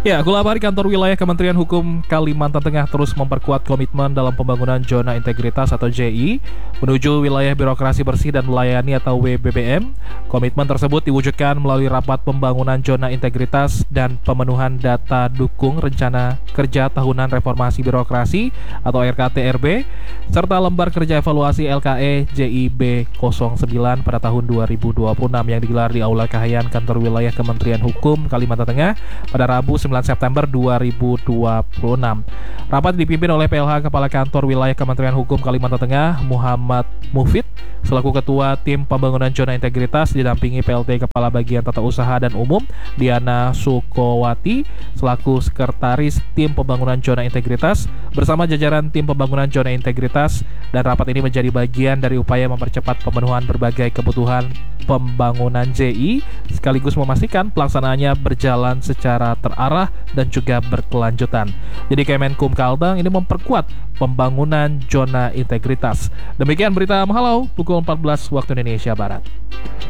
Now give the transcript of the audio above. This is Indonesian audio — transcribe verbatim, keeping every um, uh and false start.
Ya, Kulabari Kantor Wilayah Kementerian Hukum Kalimantan Tengah terus memperkuat komitmen dalam pembangunan zona integritas atau Z I menuju wilayah birokrasi bersih dan melayani atau W B B M. Komitmen tersebut diwujudkan melalui rapat pembangunan zona integritas dan pemenuhan data dukung rencana kerja tahunan reformasi birokrasi atau R K T R B serta lembar kerja evaluasi L K E J I B nol sembilan pada tahun dua ribu dua puluh enam yang digelar di Aula Kahayan Kantor Wilayah Kementerian Hukum Kalimantan Tengah pada Rabu sembilan September dua ribu dua puluh enam. Rapat dipimpin oleh P L H Kepala Kantor Wilayah Kementerian Hukum Kalimantan Tengah Muhammad Mufid selaku Ketua Tim Pembangunan Zona Integritas, didampingi P L T Kepala Bagian Tata Usaha dan Umum Diana Sukowati selaku Sekretaris Tim Pembangunan Zona Integritas bersama jajaran Tim Pembangunan Zona Integritas, dan rapat ini menjadi bagian dari upaya mempercepat pemenuhan berbagai kebutuhan pembangunan Z I sekaligus memastikan pelaksanaannya berjalan secara terarah dan juga berkelanjutan. Jadi Kemenkum Kalteng ini memperkuat pembangunan zona integritas. Demikian berita Mahalau pukul empat belas waktu Indonesia Barat.